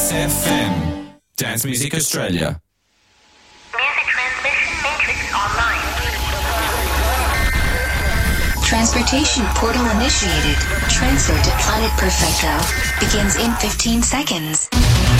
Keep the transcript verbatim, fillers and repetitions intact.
S F M. Dance Music Australia. Music transmission matrix online. Transportation portal initiated. Transfer to Planet Perfecto begins in fifteen seconds.